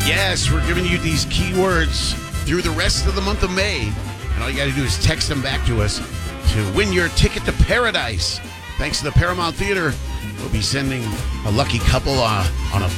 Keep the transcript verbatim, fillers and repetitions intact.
Yes, we're giving you these keywords through the rest of the month of May. And all you got to do is text them back to us to win your ticket to paradise. Thanks to the Paramount Theater, we'll be sending a lucky couple uh, on a